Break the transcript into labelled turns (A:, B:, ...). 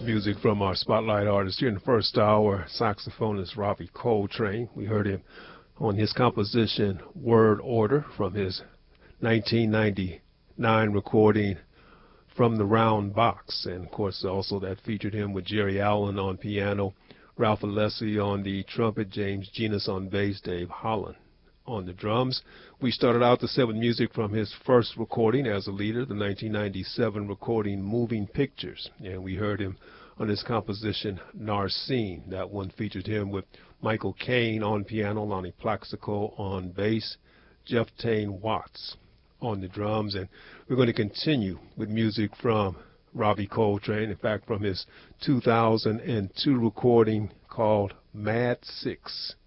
A: music from our spotlight artist here in the first hour, saxophonist Ravi Coltrane. We heard him on his composition Word Order from his 1999 recording From the Round Box. And of course also that featured him with Jerry Allen on piano, Ralph Alessi on the trumpet, James Genus on bass, Dave Holland on the drums. We started out the set with music from his first recording as a leader, the 1997 recording Moving Pictures, and we heard him on his composition Narcine. That one featured him with Michael Caine on piano, Lonnie Plaxico on bass, Jeff Tane Watts on the drums. And we're going to continue with music from Ravi Coltrane, in fact from his 2002 recording called Mad Six.